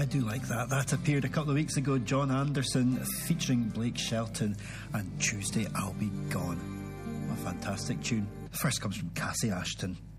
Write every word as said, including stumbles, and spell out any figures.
I do like that. That appeared a couple of weeks ago. John Anderson featuring Blake Shelton, and Tuesday I'll Be Gone. A fantastic tune. First comes from Cassie Ashton.